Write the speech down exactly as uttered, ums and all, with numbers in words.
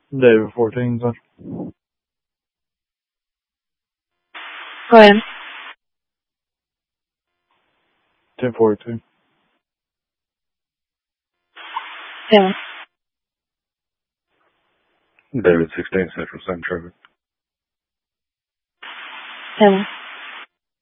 David fourteen, sir. Go ahead. ten forty-two. Taylor. David sixteen, Central Sun Traffic. Taylor.